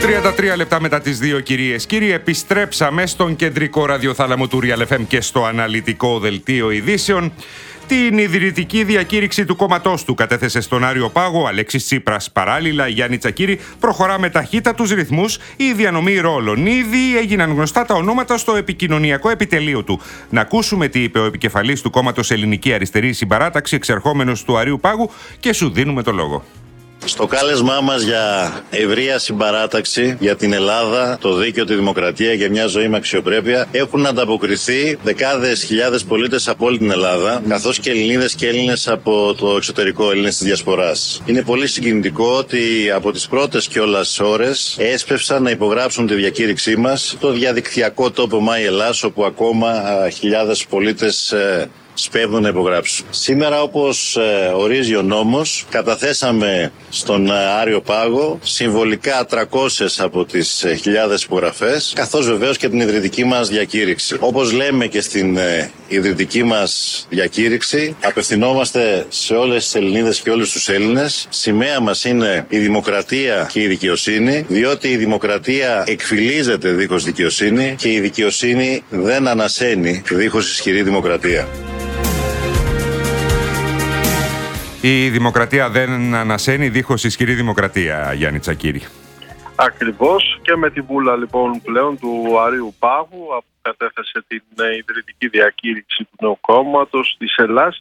33 λεπτά μετά τις 2, κυρίες. Κύριοι, επιστρέψαμε στον κεντρικό ραδιοθάλαμο του Real FM και στο αναλυτικό δελτίο ειδήσεων. Την ιδρυτική διακήρυξη του κόμματός του κατέθεσε στον Άριο Πάγο Αλέξης Τσίπρας. Παράλληλα, Γιάννη Τσακίρη προχωρά με ταχύτατους ρυθμούς η διανομή ρόλων. Ήδη έγιναν γνωστά τα ονόματα στο επικοινωνιακό επιτελείο του. Να ακούσουμε τι είπε ο επικεφαλής του κόμματος Ελληνική Αριστερή Συμπαράταξη, εξερχόμενος του Αρείου Πάγου, και σου δίνουμε το λόγο. Στο κάλεσμά μας για ευρεία συμπαράταξη για την Ελλάδα, το δίκαιο, τη δημοκρατία και μια ζωή με αξιοπρέπεια έχουν ανταποκριθεί δεκάδες χιλιάδες πολίτες από όλη την Ελλάδα, καθώς και Ελληνίδες και Έλληνες από το εξωτερικό, Έλληνες της Διασποράς. Είναι πολύ συγκινητικό ότι από τις πρώτες κιόλας ώρες έσπευσαν να υπογράψουν τη διακήρυξή μας στο διαδικτυακό τόπο MyEllas, όπου ακόμα χιλιάδες πολίτες σπέβδουν να υπογράψουν. Σήμερα, όπως ορίζει ο νόμος, καταθέσαμε στον Άριο Πάγο συμβολικά 300 από τις χιλιάδες υπογραφές, καθώς βεβαίως και την ιδρυτική μας διακήρυξη. Όπως λέμε και στην ιδρυτική μας διακήρυξη, απευθυνόμαστε σε όλες τις Ελληνίδες και όλους τους Έλληνες. Σημαία μας είναι η δημοκρατία και η δικαιοσύνη, διότι η δημοκρατία εκφυλίζεται δίχως δικαιοσύνη και η δικαιοσύνη δεν ανασένει δίχως ισχυρή δημοκρατία. Η δημοκρατία δεν ανασένει δίχως ισχυρή δημοκρατία, Γιάννη Τσακίρη. Ακριβώς, και με τη βούλα λοιπόν πλέον του Αρείου Πάγου, που κατέθεσε την ιδρυτική διακήρυξη του νέου κόμματος της Ελλάς,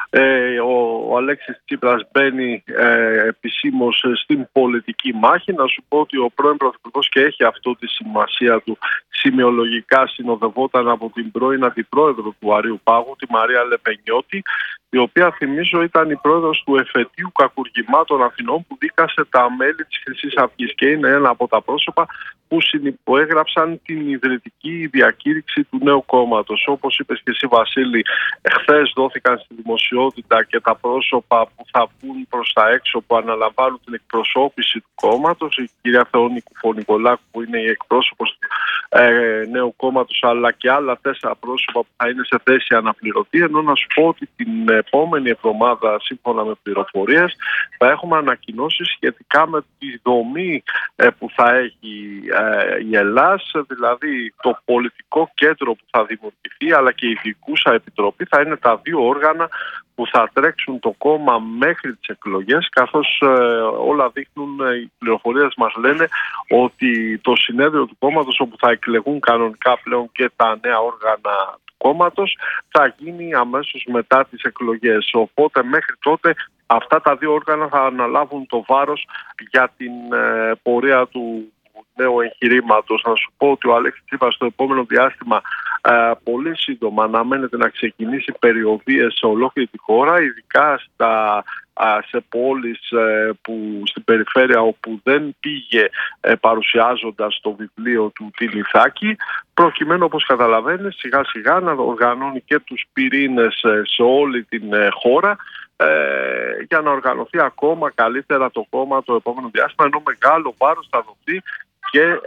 ο Αλέξης Τσίπρας μπαίνει επισήμως στην πολιτική μάχη. Να σου πω ότι ο πρώην Πρωθυπουργός, και έχει αυτό τη σημασία του, σημειολογικά συνοδευόταν από την πρώην Αντιπρόεδρο του Αρείου Πάγου, τη Μαρία Λεπενιώτη, η οποία, θυμίζω, ήταν η πρόεδρος του εφετείου κακουργημάτων Αθηνών που δίκασε τα μέλη της Χρυσής Αυγής και είναι ένα από τα πρόσωπα που συνυπογέγραψαν την ιδρυτική διακήρυξη του νέου κόμματος. Όπως είπες και εσύ, Βασίλη, χθες δόθηκαν στη δημοσιότητα και τα πρόσωπα που θα βγουν προς τα έξω, που αναλαμβάνουν την εκπροσώπηση του κόμματος. Η κυρία Θεόνη Κουφονικολάκου, που είναι η εκπρόσωπος του νέου κόμματος, αλλά και άλλα 4 πρόσωπα που θα είναι σε θέση αναπληρωτή. Ενώ να σου πω ότι την επόμενη εβδομάδα, σύμφωνα με πληροφορίες, θα έχουμε ανακοινώσεις σχετικά με τη δομή που θα έχει η Ελλάς, δηλαδή το πολιτικό κέντρο που θα δημιουργηθεί, αλλά και η διοικούσα επιτροπή θα είναι τα 2 όργανα που θα τρέξουν το κόμμα μέχρι τις εκλογές, καθώς όλα δείχνουν, οι πληροφορίες μας λένε ότι το συνέδριο του κόμματος, όπου θα εκλεγούν κανονικά πλέον και τα νέα όργανα του κόμματος, θα γίνει αμέσως μετά τις εκλογές. Οπότε μέχρι τότε αυτά τα 2 όργανα θα αναλάβουν το βάρος για την πορεία του νέου εγχειρήματος. Να σου πω ότι ο Αλέξης Τσίπρας στο επόμενο διάστημα πολύ σύντομα αναμένεται να ξεκινήσει περιοδίες σε ολόκληρη τη χώρα, ειδικά σε πόλεις στην περιφέρεια όπου δεν πήγε, παρουσιάζοντας το βιβλίο του Τιλιθάκη, προκειμένου, όπως καταλαβαίνεις, σιγά σιγά να οργανώνει και τους πυρήνες σε όλη την χώρα, για να οργανωθεί ακόμα καλύτερα το κόμμα το επόμενο διάστημα, ενώ μεγάλο βάρος θα δοθεί και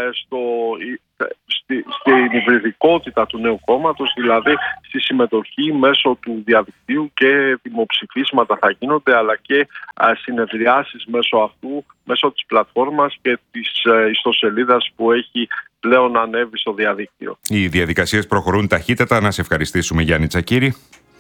στην υβριδικότητα του νέου κόμματος, δηλαδή στη συμμετοχή μέσω του διαδικτύου, και δημοψηφίσματα θα γίνονται, αλλά και συνεδριάσεις μέσω της πλατφόρμας και της ιστοσελίδας που έχει πλέον ανέβει στο διαδίκτυο. Οι διαδικασίες προχωρούν ταχύτατα. Να σε ευχαριστήσουμε, Γιάννη Τσακίρη.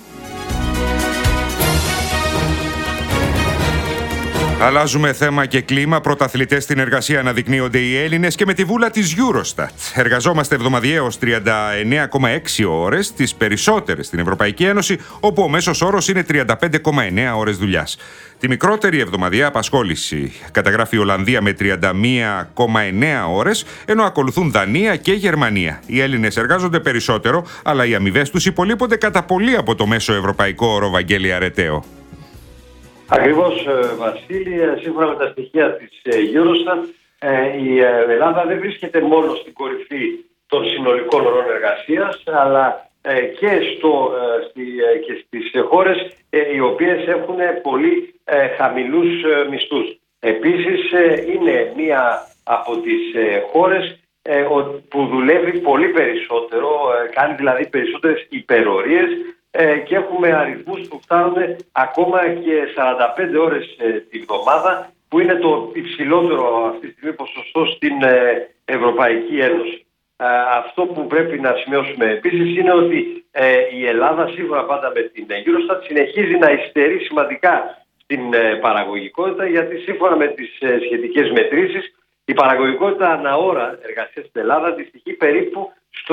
Αλλάζουμε θέμα και κλίμα. Πρωταθλητές στην εργασία αναδεικνύονται οι Έλληνες και με τη βούλα της Eurostat. Εργαζόμαστε εβδομαδιαίως 39,6 ώρες, τις περισσότερες στην Ευρωπαϊκή Ένωση, όπου ο μέσος όρος είναι 35,9 ώρες δουλειάς. Τη μικρότερη εβδομαδιαία απασχόληση καταγράφει η Ολλανδία με 31,9 ώρες, ενώ ακολουθούν Δανία και Γερμανία. Οι Έλληνες εργάζονται περισσότερο, αλλά οι αμοιβές τους υπολείπονται κατά πολύ από το μέσο ευρωπαϊκό όρο. Βαγγέλη Αρεταίο. Ακριβώς, Βασίλη, σύμφωνα με τα στοιχεία της Eurostat, η Ελλάδα δεν βρίσκεται μόνο στην κορυφή των συνολικών ωρών εργασίας, αλλά και στις χώρες οι οποίες έχουν πολύ χαμηλούς μισθούς. Επίσης, είναι μία από τις χώρες που δουλεύει πολύ περισσότερο, κάνει δηλαδή περισσότερες υπερορίες, και έχουμε αριθμούς που φτάνουν ακόμα και 45 ώρες τη βδομάδα που είναι το υψηλότερο αυτή τη στιγμή ποσοστό στην Ευρωπαϊκή Ένωση. Αυτό που πρέπει να σημειώσουμε επίσης είναι ότι η Ελλάδα, σύμφωνα πάντα με την Eurostat, συνεχίζει να υστερεί σημαντικά στην παραγωγικότητα, γιατί σύμφωνα με τις σχετικές μετρήσεις η παραγωγικότητα ανά ώρα εργασίας στην Ελλάδα αντιστοιχεί περίπου στο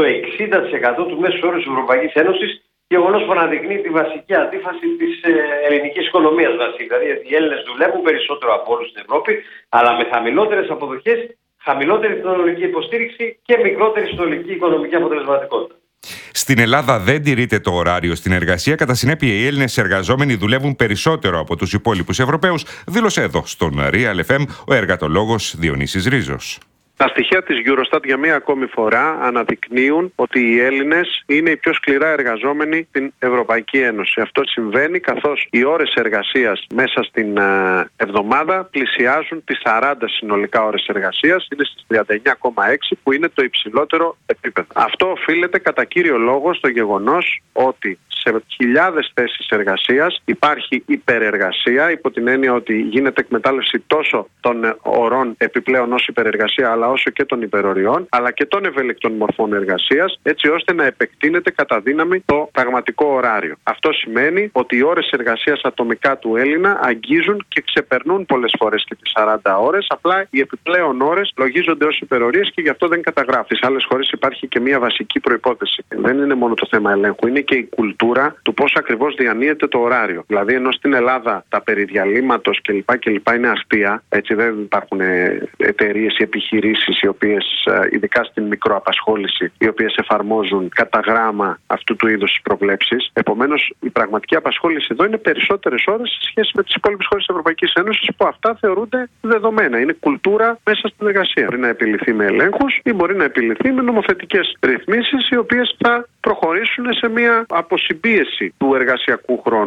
60% του μέσου όρου της Ευρωπαϊκής Ένωσης, γεγονός που αναδεικνύει τη βασική αντίφαση της ελληνικής οικονομίας. Δηλαδή, οι Έλληνες δουλεύουν περισσότερο από όλους στην Ευρώπη, αλλά με χαμηλότερες αποδοχές, χαμηλότερη τεχνολογική υποστήριξη και μικρότερη συνολική οικονομική αποτελεσματικότητα. Στην Ελλάδα δεν τηρείται το ωράριο στην εργασία. Κατά συνέπεια, οι Έλληνες εργαζόμενοι δουλεύουν περισσότερο από τους υπόλοιπους Ευρωπαίους, δήλωσε εδώ στον Real FM ο εργατολόγος Διονύσης Ρίζος. Τα στοιχεία της Eurostat για μία ακόμη φορά αναδεικνύουν ότι οι Έλληνες είναι οι πιο σκληρά εργαζόμενοι στην Ευρωπαϊκή Ένωση. Αυτό συμβαίνει καθώς οι ώρες εργασίας μέσα στην εβδομάδα πλησιάζουν τις 40 συνολικά ώρες εργασίας, είναι στις 39,6 που είναι το υψηλότερο επίπεδο. Αυτό οφείλεται κατά κύριο λόγο στο γεγονός ότι σε χιλιάδες θέσεις εργασίας υπάρχει υπερεργασία, υπό την έννοια ότι γίνεται εκμετάλλευση τόσο των ωρών επιπλέον ως υπερεργασία, αλλά όσο και των υπεροριών, αλλά και των ευέλικτων μορφών εργασίας, έτσι ώστε να επεκτείνεται κατά δύναμη το πραγματικό ωράριο. Αυτό σημαίνει ότι οι ώρες εργασίας ατομικά του Έλληνα αγγίζουν και ξεπερνούν πολλές φορές και τις 40 ώρες, απλά οι επιπλέον ώρες λογίζονται ως υπερορίες και γι' αυτό δεν καταγράφει. Σε άλλες χώρες υπάρχει και μια βασική προϋπόθεση. Δεν είναι μόνο το θέμα ελέγχου, είναι και η κουλτούρα του πώς ακριβώς διανύεται το ωράριο. Δηλαδή, ενώ στην Ελλάδα τα περί διαλύματος κλπ. Είναι αστεία, έτσι δεν υπάρχουν εταιρείες ή επιχειρήσεις οι οποίες, ειδικά στην μικροαπασχόληση, οι οποίες εφαρμόζουν κατά γράμμα αυτού του είδους τις προβλέψεις. Επομένως, η πραγματική απασχόληση εδώ είναι περισσότερες ώρες σε σχέση με τις υπόλοιπες χώρες της Ευρωπαϊκής Ένωσης, που αυτά θεωρούνται δεδομένα. Είναι κουλτούρα μέσα στην εργασία. Μπορεί να επιληθεί με ελέγχους ή μπορεί να επιληθεί με νομοθετικές ρυθμίσεις, οι οποίες θα προχωρήσουν σε μια αποσυμπίεση του εργασιακού χρόνου.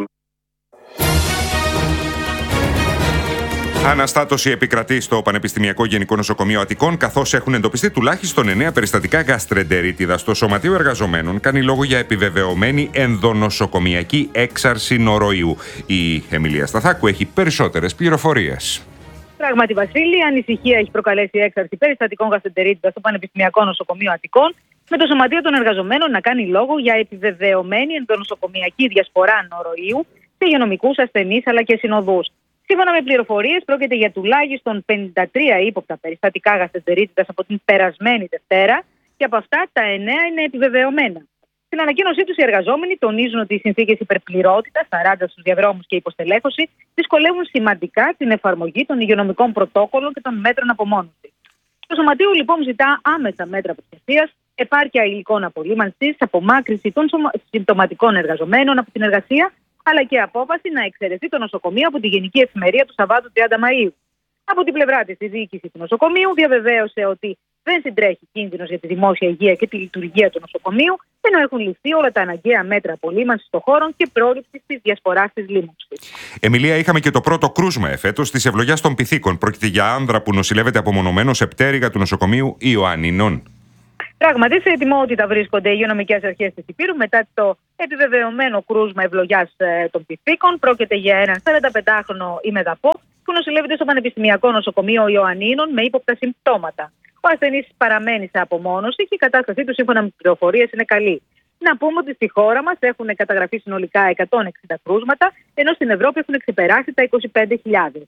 Αναστάτωση επικρατεί στο Πανεπιστημιακό Γενικό Νοσοκομείο Αττικών, καθώς έχουν εντοπιστεί τουλάχιστον 9 περιστατικά γαστρεντερίτιδα. Στο Σωματείο Εργαζομένων κάνει λόγο για επιβεβαιωμένη ενδονοσοκομιακή έξαρση νοροϊού. Η Εμιλία Σταθάκου έχει περισσότερες πληροφορίες. Πράγματι, Βασίλη, ανησυχία έχει προκαλέσει η έξαρση περιστατικών γαστρεντερίτιδα στο Πανεπιστημιακό Νοσοκομείο Αττικών, με το Σωματείο των Εργαζομένων να κάνει λόγο για επιβεβαιωμένη ενδονοσοκομιακή διασπορά νοροϊού σε υγειονομικούς ασθενείς αλλά και συνοδούς. Σύμφωνα με πληροφορίες, πρόκειται για τουλάχιστον 53 ύποπτα περιστατικά γαστρεντερίτιδας από την περασμένη Δευτέρα και από αυτά τα 9 είναι επιβεβαιωμένα. Στην ανακοίνωσή τους, οι εργαζόμενοι τονίζουν ότι οι συνθήκες υπερπληρότητας, τα ράντα στους διαδρόμους και η υποστελέχωση δυσκολεύουν σημαντικά την εφαρμογή των υγειονομικών πρωτόκολλων και των μέτρων απομόνωσης. Το Σωματείο λοιπόν ζητά άμεσα μέτρα προστασίας, επάρκεια υλικών απολύμανσης, απομάκρυνση των συμπτωματικών εργαζομένων από την εργασία, αλλά και απόφαση να εξαιρεθεί το νοσοκομείο από τη Γενική Εφημερία του Σαββάτου 30 Μαΐου. Από την πλευρά της, η διοίκηση του νοσοκομείου διαβεβαίωσε ότι δεν συντρέχει κίνδυνος για τη δημόσια υγεία και τη λειτουργία του νοσοκομείου, ενώ έχουν ληφθεί όλα τα αναγκαία μέτρα απολύμανσης των χώρων και πρόληψης της διασποράς της λίμωξης. Εμιλία, είχαμε και το πρώτο κρούσμα εφέτος της Ευλογιάς των Πυθίκων. Πρόκειται για άνδρα που νοσηλεύεται απομονωμένο σε πτέρυγα του νοσοκομείου Ιωαννινών. Πράγματι, σε ετοιμότητα βρίσκονται οι υγειονομικές αρχές της Ηπείρου μετά το επιβεβαιωμένο κρούσμα Ευλογιάς των Πυθίκων. Πρόκειται για έναν 45χρονο ημεδαπό που νοσηλεύεται στο Πανεπιστημιακό Νοσοκομείο Ιωαννίνων με ύποπτα συμπτώματα. Ο ασθενής παραμένει σε απομόνωση και η κατάστασή του, σύμφωνα με πληροφορίες, είναι καλή. Να πούμε ότι στη χώρα μας έχουν καταγραφεί συνολικά 160 κρούσματα, ενώ στην Ευρώπη έχουν ξεπεράσει τα 25.000.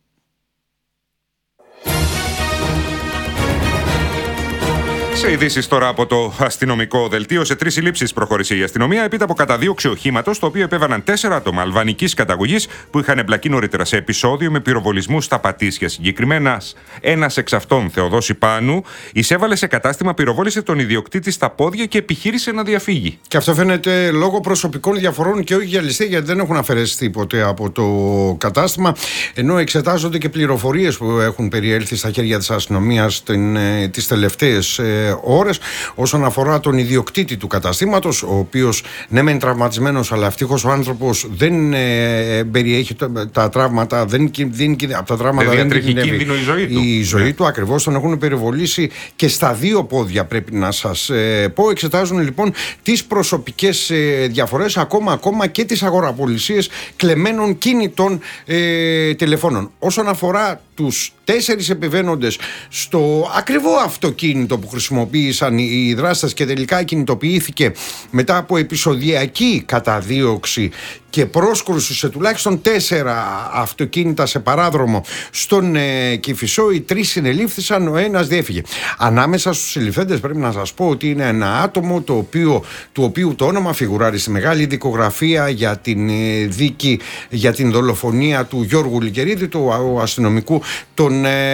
Σε ειδήσεις τώρα από το αστυνομικό δελτίο, σε 3 συλλήψεις προχώρησε η αστυνομία επί από καταδίωξη οχήματος, το οποίο επέβαναν 4 άτομα αλβανικής καταγωγής που είχαν εμπλακεί νωρίτερα σε επεισόδιο με πυροβολισμούς στα Πατήσια. Συγκεκριμένα, ένας εξ αυτών, Θεοδόση Πάνου, εισέβαλε σε κατάστημα, πυροβόλησε τον ιδιοκτήτη στα πόδια και επιχείρησε να διαφύγει. Και αυτό φαίνεται λόγω προσωπικών διαφορών και όχι για ληστεία, γιατί δεν έχουν αφαιρεστεί ποτέ από το κατάστημα. Ενώ εξετάζονται και πληροφορίες που έχουν περιέλθει στα χέρια της αστυνομίας τις τελευταίες ώρες. Όσον αφορά τον ιδιοκτήτη του καταστήματος, ο οποίος ναι μεν τραυματισμένος, αλλά ευτυχώς ο άνθρωπος δεν περιέχει τα τραύματα, από τα τραύματα δεν κινδυνεύει η ζωή του. Ακριβώς, τον έχουν περιβολήσει και στα δύο πόδια, πρέπει να σας πω. Εξετάζουν λοιπόν τις προσωπικές διαφορές, ακόμα και τις αγοραπολισίες κλεμμένων κινητών τηλεφώνων. Όσον αφορά τους 4 επιβαίνοντες στο ακριβό αυτοκίνητο που χρησιμοποίησαν οι δράστες και τελικά κινητοποιήθηκε μετά από επεισοδιακή καταδίωξη και πρόσκρουση σε τουλάχιστον 4 αυτοκίνητα σε παράδρομο στον Κηφισό, οι 3 συνελήφθησαν, ο ένας διέφυγε. Ανάμεσα στους συλληφθέντες πρέπει να σας πω ότι είναι ένα άτομο του οποίου το όνομα φιγουράρει στη μεγάλη δικογραφία για την δίκη για την δολοφονία του Γιώργου Λικερίδη, του αστυνομικού των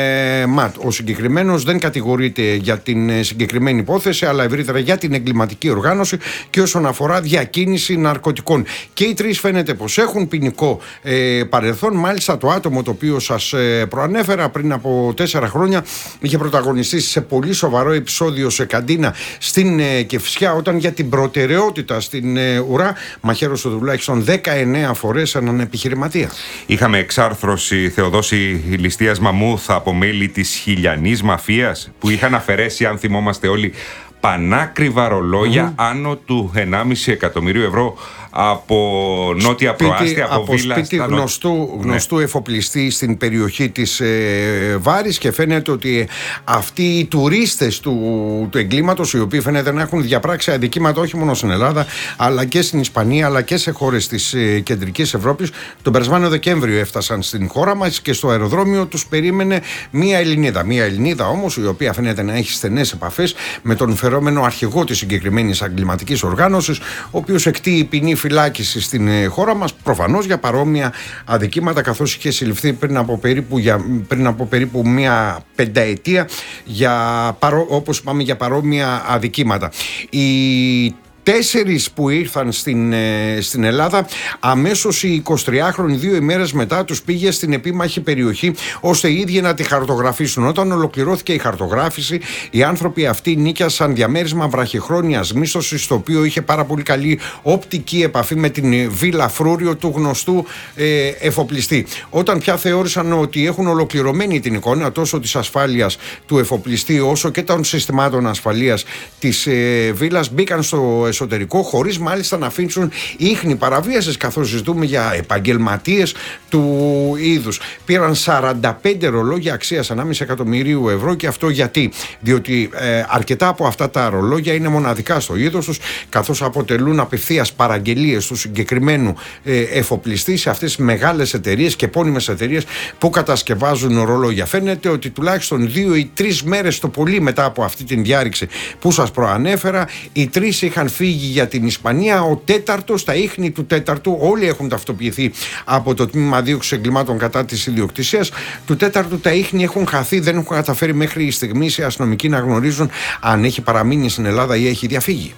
ΜΑΤ. Ο συγκεκριμένος δεν κατηγορείται για την συγκεκριμένη υπόθεση, αλλά ευρύτερα για την εγκληματική οργάνωση και όσον αφορά διακίνηση ναρκωτικών. Και οι 3 φαίνεται πως έχουν ποινικό παρελθόν. Μάλιστα το άτομο το οποίο σας προανέφερα πριν από 4 χρόνια είχε πρωταγωνιστήσει σε πολύ σοβαρό επεισόδιο σε καντίνα στην Κηφισιά, όταν για την προτεραιότητα στην ουρά μαχαίρωσε τουλάχιστον 19 φορές έναν επιχειρηματία. Είχαμε εξάρθρωση, Θεοδόση, ληστείας μαμούθ από μέλη της χιλιανής μαφίας που είχαν αφαιρέσει, αν θυμόμαστε όλοι, πανάκριβα ρολόγια άνω του 1,5 εκατομμυρίου ευρώ από νότια προάστια, από βίλα. Σπίτι γνωστού εφοπλιστή στην περιοχή της Βάρης, και φαίνεται ότι αυτοί οι τουρίστες του εγκλήματος, οι οποίοι φαίνεται να έχουν διαπράξει αδικήματα όχι μόνο στην Ελλάδα αλλά και στην Ισπανία αλλά και σε χώρες της κεντρικής Ευρώπης, τον περασμένο Δεκέμβριο έφτασαν στην χώρα μας και στο αεροδρόμιο τους περίμενε μία Ελληνίδα. Μία Ελληνίδα όμως η οποία φαίνεται να έχει στενές επαφές με τον φερόμενο αρχηγό της συγκεκριμένης εγκληματικής οργάνωσης, ο οποίος εκτείει ποινή φυλάκιση στην χώρα μας, προφανώς για παρόμοια αδικήματα, καθώς είχε συλληφθεί πριν από περίπου μία πενταετία όπως είπαμε για παρόμοια αδικήματα. Οι 4 που ήρθαν στην Ελλάδα, αμέσως οι 23χρονοι 2 ημέρες μετά τους πήγε στην επίμαχη περιοχή ώστε οι ίδιοι να τη χαρτογραφήσουν. Όταν ολοκληρώθηκε η χαρτογράφηση, οι άνθρωποι αυτοί νίκιασαν διαμέρισμα βραχυχρόνιας μίσθωσης, στο οποίο είχε πάρα πολύ καλή οπτική επαφή με την Βίλα Φρούριο του γνωστού εφοπλιστή. Όταν πια θεώρησαν ότι έχουν ολοκληρωμένη την εικόνα τόσο της ασφάλειας του εφοπλιστή όσο και των συστημάτων ασφαλείας της βίλας, μπήκαν στο εσωτερικό, χωρίς μάλιστα να αφήσουν ίχνη παραβίασης, καθώς ζητούμε για επαγγελματίες του είδους. Πήραν 45 ρολόγια αξίας 1,5 εκατομμυρίου ευρώ, και αυτό διότι αρκετά από αυτά τα ρολόγια είναι μοναδικά στο είδος τους, καθώς αποτελούν απευθείας παραγγελίες του συγκεκριμένου εφοπλιστή σε αυτές τις μεγάλες εταιρείες και επώνυμες εταιρείες που κατασκευάζουν ρολόγια. Φαίνεται ότι τουλάχιστον 2 ή 3 μέρες το πολύ μετά από αυτή την διάρρηξη που σας προανέφερα, οι 3 είχαν φύγει για την Ισπανία. Ο 4ος, τα ίχνη του 4ου, όλοι έχουν ταυτοποιηθεί από το τμήμα δίωξης εγκλημάτων κατά της ιδιοκτησίας. Του 4ου τα ίχνη έχουν χαθεί, δεν έχουν καταφέρει μέχρι στιγμής οι αστυνομικοί να γνωρίζουν αν έχει παραμείνει στην Ελλάδα ή έχει διαφύγει.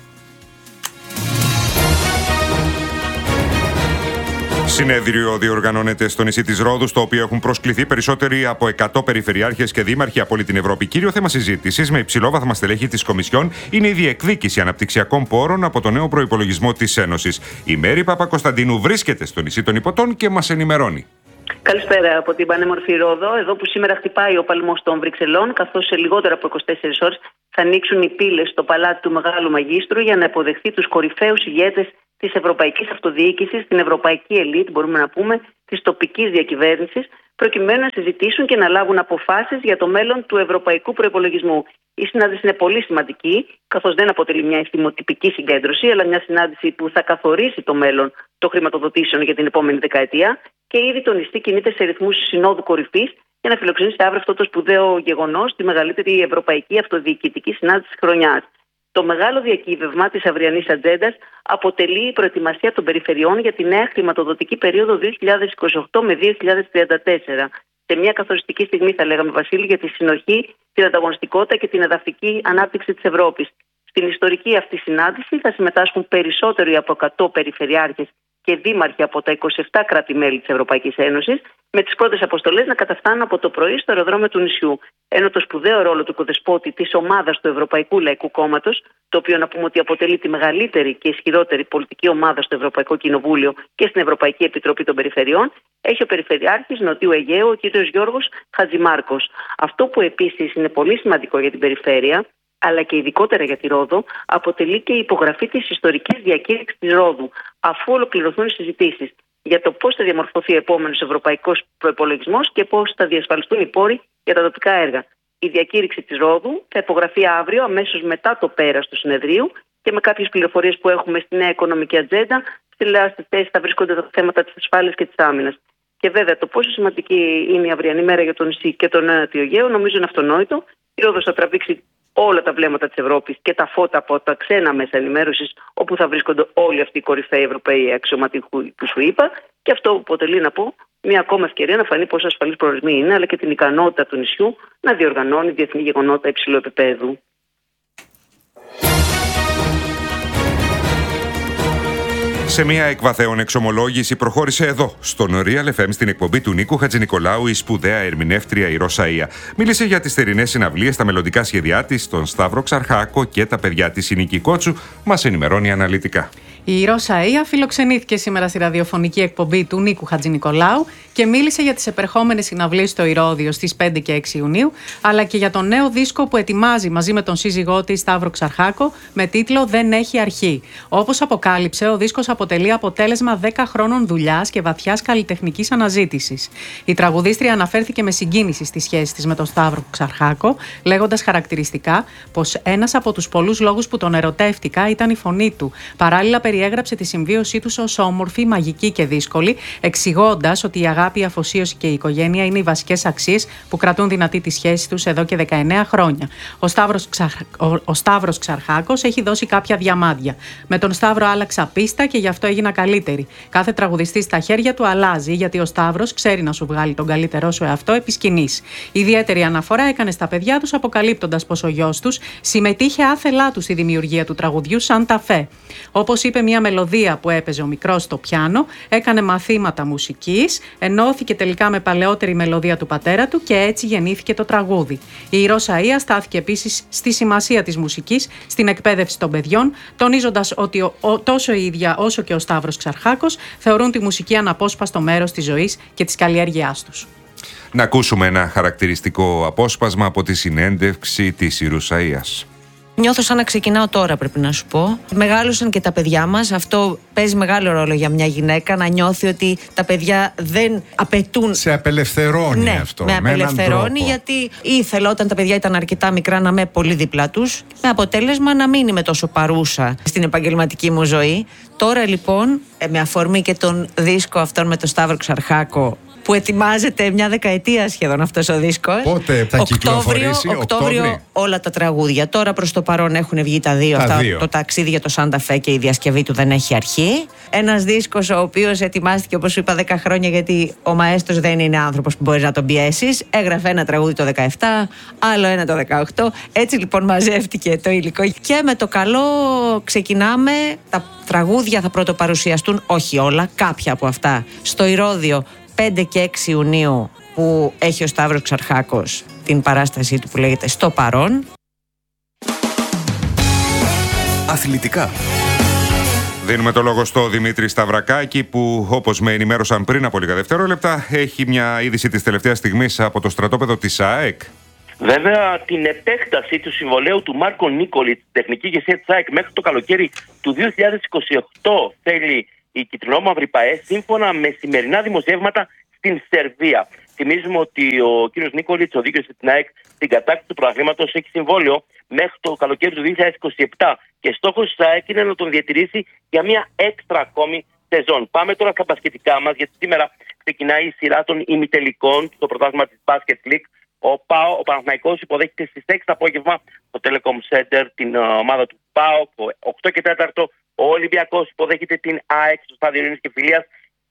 Συνέδριο διοργανώνεται στο νησί της Ρόδου, στο οποίο έχουν προσκληθεί περισσότεροι από 100 περιφερειάρχες και δήμαρχοι από όλη την Ευρώπη. Κύριο θέμα συζήτησης με υψηλόβαθμα στελέχη της Κομισιόν είναι η διεκδίκηση αναπτυξιακών πόρων από το νέο προϋπολογισμό της Ένωσης. Η Μέρη Παπακοσταντίνου βρίσκεται στο νησί των Ιππωτών και μας ενημερώνει. Καλησπέρα από την πανέμορφη Ρόδο, εδώ που σήμερα χτυπάει ο παλμός των Βρυξελών, καθώς σε λιγότερο από 24 ώρες θα ανοίξουν οι πύλες στο παλάτι του Μεγάλου Μαγίστρου για να υποδεχθεί τους κορυφαίους ηγέτες της Ευρωπαϊκής Αυτοδιοίκησης, την Ευρωπαϊκή Ελίτ, μπορούμε να πούμε, της τοπικής διακυβέρνησης, προκειμένου να συζητήσουν και να λάβουν αποφάσεις για το μέλλον του ευρωπαϊκού προϋπολογισμού. Η συνάντηση είναι πολύ σημαντική, καθώς δεν αποτελεί μια εθιμοτυπική συγκέντρωση, αλλά μια συνάντηση που θα καθορίσει το μέλλον των χρηματοδοτήσεων για την επόμενη δεκαετία, και ήδη το νησί κινείται σε ρυθμούς συνόδου κορυφής για να φιλοξενήσει αύριο αυτό το σπουδαίο γεγονός, τη μεγαλύτερη ευρωπαϊκή αυτοδιοικητική συνάντηση της χρονιάς. Το μεγάλο διακύβευμα της αυριανής ατζέντας αποτελεί η προετοιμασία των περιφερειών για τη νέα χρηματοδοτική περίοδο 2028 με 2034. Σε μια καθοριστική στιγμή, θα λέγαμε, Βασίλη, για τη συνοχή, την ανταγωνιστικότητα και την εδαφική ανάπτυξη της Ευρώπης. Στην ιστορική αυτή συνάντηση θα συμμετάσχουν περισσότεροι από 100 περιφερειάρχες και δήμαρχοι από τα 27 κράτη-μέλη της Ευρωπαϊκής Ένωσης, με τις πρώτες αποστολές να καταφθάνουν από το πρωί στο αεροδρόμιο του νησιού. Ενώ το σπουδαίο ρόλο του οικοδεσπότη της ομάδας του Ευρωπαϊκού Λαϊκού Κόμματος, το οποίο να πούμε ότι αποτελεί τη μεγαλύτερη και ισχυρότερη πολιτική ομάδα στο Ευρωπαϊκό Κοινοβούλιο και στην Ευρωπαϊκή Επιτροπή των Περιφερειών, έχει ο Περιφερειάρχης Νοτιού Αιγαίου, ο κ. Γιώργος Χατζημάρκος. Αυτό που επίσης είναι πολύ σημαντικό για την περιφέρεια, αλλά και ειδικότερα για τη Ρόδο, αποτελεί και η υπογραφή της ιστορικής διακήρυξης της Ρόδου, αφού ολοκληρωθούν οι συζητήσεις για το πώς θα διαμορφωθεί ο επόμενος ευρωπαϊκός προϋπολογισμός και πώς θα διασφαλιστούν οι πόροι για τα τοπικά έργα. Η διακήρυξη της Ρόδου θα υπογραφεί αύριο, αμέσως μετά το πέρας του συνεδρίου, και με κάποιες πληροφορίες που έχουμε στη νέα οικονομική ατζέντα, στη θέση θα βρίσκονται τα θέματα της ασφάλειας και της άμυνας. Και βέβαια το πόσο σημαντική είναι η αυριανή μέρα για το νησί και τον Νότιο Αιγαίο νομίζω είναι αυτονόητο. Η Ρόδος θα τραβήξει όλα τα βλέμματα της Ευρώπης και τα φώτα από τα ξένα μέσα ενημέρωσης, όπου θα βρίσκονται όλοι αυτοί οι κορυφαίοι Ευρωπαίοι αξιωματικοί που σου είπα, και αυτό αποτελεί, να πω, μια ακόμα ευκαιρία να φανεί πόσο ασφαλής προορισμοί είναι, αλλά και την ικανότητα του νησιού να διοργανώνει διεθνή γεγονότα υψηλού επίπεδου. Σε μια εκβαθέων εξομολόγηση προχώρησε εδώ, στον Real FM, στην εκπομπή του Νίκου Χατζηνικολάου, η σπουδαία ερμηνεύτρια η Ρώσα Ϊ́α. Μίλησε για τις θερινές συναυλίες, τα μελλοντικά σχέδιά της, τον Σταύρο Ξαρχάκο και τα παιδιά της, η Νίκη Κότσου. Μας ενημερώνει αναλυτικά. Η Ρώσα Ϊ́α φιλοξενήθηκε σήμερα στη ραδιοφωνική εκπομπή του Νίκου Χατζηνικολάου και μίλησε για τις επερχόμενες συναυλίες στο Ηρώδειο στις 5 και 6 Ιουνίου, αλλά και για τον νέο δίσκο που ετοιμάζει μαζί με τον σύζυγό της Σταύρο Ξαρχάκο με τίτλο «Δεν έχει αρχή». Όπως αποκάλυψε, ο δίσκος αποτελεί αποτέλεσμα 10 χρόνων δουλειάς και βαθιάς καλλιτεχνικής αναζήτησης. Η τραγουδίστρια αναφέρθηκε με συγκίνηση στη σχέση της με τον Σταύρο Ξαρχάκο, λέγοντας χαρακτηριστικά πως ένας από τους πολλούς λόγους που τον ερωτεύτηκα ήταν η φωνή του. Παράλληλα, περιέγραψε τη συμβίωσή τους ως όμορφη, μαγική και δύσκολη, εξηγώντας ότι η αγάπη, η αφοσίωση και η οικογένεια είναι οι βασικές αξίες που κρατούν δυνατή τη σχέση τους εδώ και 19 χρόνια. Ο Σταύρος Ξαρχάκος έχει δώσει κάποια διαμάντια. Με τον Σταύρο άλλαξα πίστα και γι' αυτό έγινα καλύτερη. Κάθε τραγουδιστής στα χέρια του αλλάζει, γιατί ο Σταύρος ξέρει να σου βγάλει τον καλύτερό σου εαυτό επί σκηνής. Ιδιαίτερη αναφορά έκανε στα παιδιά τους, αποκαλύπτοντας πως ο γιος τους συμμετείχε άθελά του στη δημιουργία του τραγουδιού Σάντα Φε. Όπως είπε, μια μελωδία που έπαιζε ο μικρός στο πιάνο, έκανε μαθήματα μουσικής, ενώθηκε τελικά με παλαιότερη μελωδία του πατέρα του και έτσι γεννήθηκε το τραγούδι. Η Ρώσα Ϊ́α στάθηκε επίσης στη σημασία της μουσικής στην εκπαίδευση των παιδιών, τονίζοντας ότι τόσο η ίδια όσο και ο Σταύρος Ξαρχάκος θεωρούν τη μουσική αναπόσπαστο μέρος της ζωής και της καλλιέργειάς τους. Να ακούσουμε ένα χαρακτηριστικό απόσπασμα από τη συνέντευξη της Ρώσα Ϊ́ας. Νιώθω σαν να ξεκινάω τώρα, πρέπει να σου πω. Μεγάλωσαν και τα παιδιά μας. Αυτό παίζει μεγάλο ρόλο για μια γυναίκα, να νιώθει ότι τα παιδιά δεν απαιτούν. Σε απελευθερώνει, ναι, αυτό. Με απελευθερώνει, γιατί ήθελα όταν τα παιδιά ήταν αρκετά μικρά να είμαι πολύ δίπλα τους, με αποτέλεσμα να μην είμαι τόσο παρούσα στην επαγγελματική μου ζωή. Τώρα λοιπόν, με αφορμή και τον δίσκο αυτόν με τον Σταύρο Ξαρχάκο, που ετοιμάζεται μια δεκαετία σχεδόν αυτός ο δίσκος. Πότε θα κυκλοφορήσει? Οκτώβριο όλα τα τραγούδια. Τώρα προς το παρόν έχουν βγει τα δύο. Το ταξίδι για το Σάντα Φε και η διασκευή του Δεν έχει αρχή. Ένας δίσκος ο οποίος ετοιμάστηκε, όπως σου είπα, 10 χρόνια, γιατί ο μαέστρος δεν είναι άνθρωπος που μπορείς να τον πιέσεις. Έγραφε ένα τραγούδι το 17, άλλο ένα το 18. Έτσι λοιπόν μαζεύτηκε το υλικό. Και με το καλό ξεκινάμε. Τα τραγούδια θα πρωτοπαρουσιαστούν, όχι όλα, κάποια από αυτά, στο Ηρώδειο 5 και 6 Ιουνίου, που έχει ο Σταύρος Ξαρχάκος την παράστασή του που λέγεται «Στο παρόν». Αθλητικά. Δίνουμε το λόγο στο Δημήτρη Σταυρακάκη, που, όπως με ενημέρωσαν πριν από λίγα δευτερόλεπτα, έχει μια είδηση της τελευταίας στιγμής από το στρατόπεδο της ΑΕΚ. Βέβαια, την επέκταση του συμβολαίου του Μάρκο Νίκολιτς, τεχνική ηγεσία της ΑΕΚ, μέχρι το καλοκαίρι του 2028 θέλει η κυτρινόμαυρη ΠΑΕ, σύμφωνα με σημερινά δημοσιεύματα στην Σερβία. Θυμίζουμε ότι ο κ. Νίκολιτς οδήγησε την ΑΕΚ στην κατάκτηση του πρωταθλήματος, έχει συμβόλαιο μέχρι το καλοκαίρι του 2027 και στόχος της ΑΕΚ είναι να τον διατηρήσει για μια έξτρα ακόμη σεζόν. Πάμε τώρα στα μπασκετικά μας, γιατί σήμερα ξεκινάει η σειρά των ημιτελικών στο πρωτάθλημα της Basket League. Ο Παναθηναϊκός υποδέχεται στις 6 το απόγευμα στο Telecom Center την ομάδα του ΠΑΟΚ. 8 και 4 ο Ολυμπιακός υποδέχεται την ΑΕΚ στο στάδιο Ειρήνης και Φιλίας.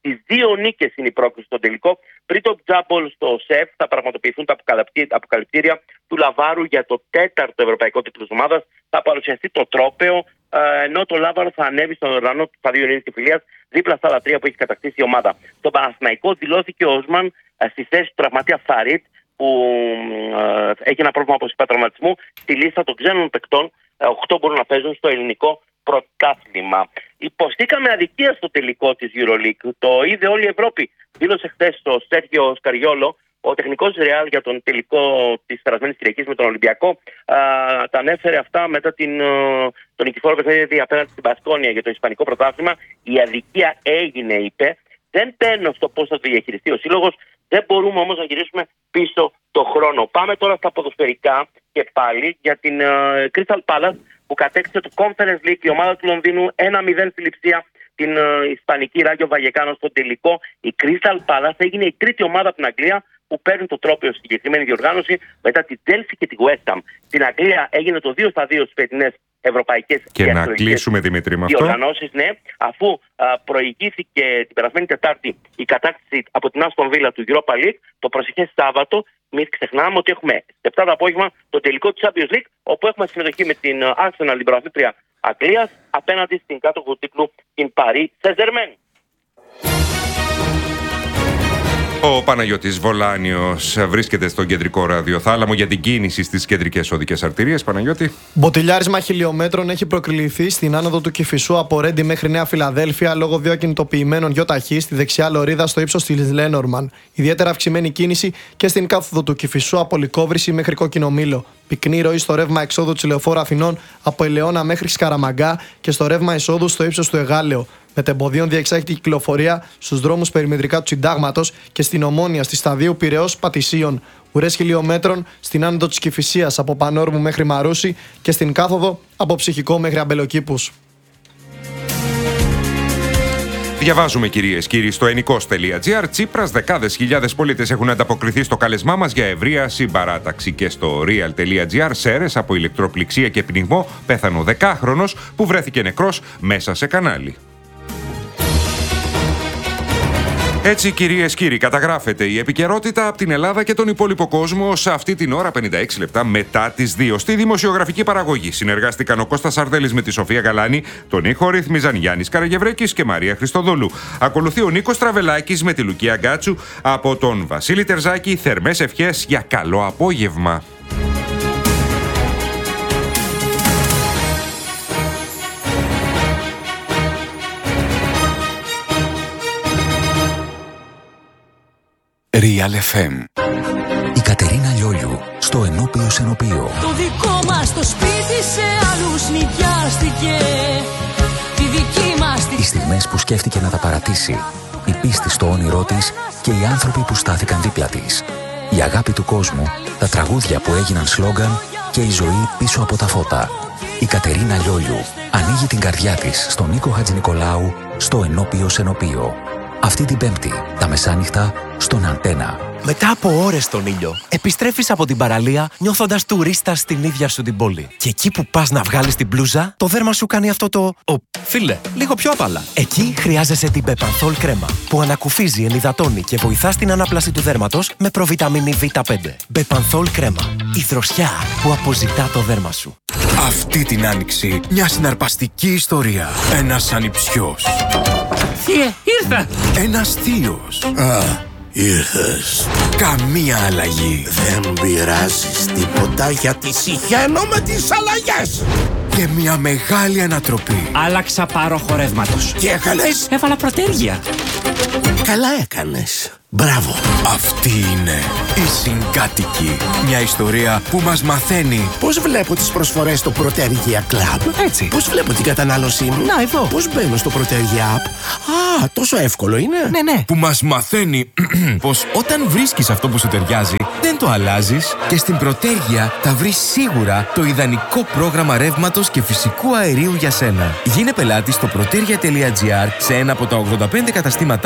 Τις 2 νίκες είναι η πρόκληση στο τελικό. Πριν το τζάμπολ στο ΣΕΦ θα πραγματοποιηθούν τα αποκαλυπτήρια του Λαβάρου για το 4ο ευρωπαϊκό τίτλο της ομάδας. Θα παρουσιαστεί το τρόπαιο, ενώ το Λάβαρο θα ανέβει στον ουρανό του Σταδίου Ειρήνης και Φιλίας, δίπλα στα άλλα 3 που έχει κατακτήσει η ομάδα. Στο Παναθηναϊκό δηλώθηκε ο Όσμαν στη θέση του τραυματία Φαρίτ, που έχει ένα πρόβλημα, όπως είπα, τραυματισμού. Στη λίστα των ξένων παικτών, 8 μπορούν να παίζουν στο ελληνικό πρωτάθλημα. Υποστήκαμε αδικία στο τελικό της EuroLeague. Το είδε όλη η Ευρώπη. Δήλωσε χθες ο Σέργιο Σκαριόλο, ο τεχνικός Ρεάλ, για τον τελικό της περασμένης Κυριακής με τον Ολυμπιακό. Τα ανέφερε αυτά μετά τον νικηφόρο παιχνίδι απέναντι στην Μπασκόνια για το Ισπανικό πρωτάθλημα. Η αδικία έγινε, είπε. Δεν παίρνω στο πώς θα το διαχειριστεί ο σύλλογος. Δεν μπορούμε όμως να γυρίσουμε πίσω το χρόνο. Πάμε τώρα στα ποδοσφαιρικά και πάλι για την Crystal Palace, που κατέκτησε το Conference League, η ομάδα του Λονδίνου 1-0 στη Λειψία την ισπανική Ράγιο Βαγεκάνο στο τελικό. Η Crystal Palace έγινε η τρίτη ομάδα από την Αγγλία που παίρνει το τρόπαιο στη συγκεκριμένη διοργάνωση μετά τη Chelsea και τη West Ham. Στην Αγγλία έγινε το 2-2 στις φετινές ευρωπαϊκές και να κλείσουμε, Δημήτρη, με αυτό. Διοργανώσεις, ναι, αφού προηγήθηκε την περασμένη Τετάρτη η κατάκτηση από την Aston Villa του Europa League, το προσεχές Σάββατο. Μην ξεχνάμε ότι έχουμε 7 το απόγευμα το τελικό της Champions League, όπου έχουμε συμμετοχή με την Arsenal, την πρωταθλήτρια Αγγλίας, απέναντι στην κάτοχο του τίτλου, την Paris Saint-Germain. Ο Παναγιώτης Βολάνιος βρίσκεται στον κεντρικό ραδιοθάλαμο για την κίνηση στις κεντρικές οδικές αρτηρίες. Παναγιώτη. Μποτιλιάρισμα χιλιόμετρων έχει προκληθεί στην άνοδο του Κηφισού από Ρέντι μέχρι Νέα Φιλαδέλφια λόγω 2 ακινητοποιημένων γιοταχή στη δεξιά λωρίδα στο ύψος της Λένορμαν. Ιδιαίτερα αυξημένη κίνηση και στην κάθοδο του Κηφισού από Λυκόβρηση μέχρι Κόκκινο Μήλο. Πυκνή ροή στο ρεύμα εξόδου της Λεωφόρου Αθηνών από Ελαιώνα μέχρι Σκαραμαγκά και στο ρεύμα εισόδου στο ύψος του Εγάλεο. Μετεμποδίων διεξάγεται η κυκλοφορία στους δρόμους περιμετρικά του Συντάγματος και στην Ομόνια στη Σταδίου Πειραιώς Πατησίων. Ουρές χιλιόμετρων στην άνοδο της Κηφισίας από Πανόρμου μέχρι Μαρούσι και στην κάθοδο από Ψυχικό μέχρι Αμπελοκήπους. Διαβάζουμε, κυρίες και κύριοι, στο ενικός.gr. Τσίπρας, δεκάδες χιλιάδες πολίτες έχουν ανταποκριθεί στο κάλεσμά μας για ευρεία συμπαράταξη. Και στο real.gr. Σέρες από ηλεκτροπληξία και πνιγμό πέθανε ο 10χρονος που βρέθηκε νεκρός μέσα σε κανάλι. Έτσι, κυρίες και κύριοι, καταγράφεται η επικαιρότητα από την Ελλάδα και τον υπόλοιπο κόσμο σε αυτή την ώρα, 56 λεπτά μετά τις 2. Στη δημοσιογραφική παραγωγή συνεργάστηκαν ο Κώστας Αρδέλης με τη Σοφία Γαλάνη, τον ήχο ρύθμιζαν Γιάννης Καραγευρέκης και Μαρία Χριστοδόλου. Ακολουθεί ο Νίκος Τραβελάκης με τη Λουκία Γκάτσου. Από τον Βασίλη Τερζάκη, θερμές ευχές για καλό απόγευμα. Real FM. Η Κατερίνα Λιόλιου στο ενώπιο σενοπείο. Το δικό μας το σπίτι σε άλλους νοικιάστηκε. Τη δική μας οι στιγμές που σκέφτηκε να τα παρατήσει, η πίστη στο όνειρό της και οι άνθρωποι που στάθηκαν δίπλα της. Η αγάπη του κόσμου, τα τραγούδια που έγιναν σλόγγαν και η ζωή πίσω από τα φώτα. Η Κατερίνα Λιόλιου ανοίγει την καρδιά της στον Νίκο Χατζηνικολάου στο ενώπιο σενοπείο. Αυτή την Πέμπτη, τα μεσάνυχτα, στον Αντένα. Μετά από ώρες στον ήλιο, επιστρέφεις από την παραλία νιώθοντας τουρίστας στην ίδια σου την πόλη. Και εκεί που πας να βγάλεις την μπλούζα, το δέρμα σου κάνει αυτό το φίλε, λίγο πιο απαλά. Εκεί χρειάζεσαι την Μπεπανθόλ κρέμα, που ανακουφίζει, ενυδατώνει και βοηθά στην ανάπλαση του δέρματος με προβιταμίνη Β5. Μπεπανθόλ κρέμα, η δροσιά που αποζητά το δέρμα σου. Αυτή την άνοιξη, μια συναρπαστική ιστορία. Ένας ανιψιός. Ήρθα! Ένας θείος. Ήρθες. Καμία αλλαγή. Δεν πειράζεις τίποτα γιατί συχαίνω με τις αλλαγές. Και μια μεγάλη ανατροπή. Άλλαξα πάροχο ρεύματος. Τι έκανες? Έβαλα προτέρια. Καλά έκανες. Μπράβο. Αυτή είναι η Συγκάτοικη. Μια ιστορία που μας μαθαίνει πώς βλέπω τις προσφορές στο Προτέργια Club. Έτσι. Πώς βλέπω την κατανάλωσή μου. Να, εδώ. Πώς μπαίνω στο Προτέργια App. Τόσο εύκολο είναι. Ναι. Που μας μαθαίνει πως όταν βρίσκεις αυτό που σου ταιριάζει, δεν το αλλάζεις. Και στην Προτέργια θα βρεις σίγουρα το ιδανικό πρόγραμμα ρεύματος και φυσικού αερίου για σένα. Γίνε πελάτη στο protergia.gr σε ένα από τα 85 καταστήματα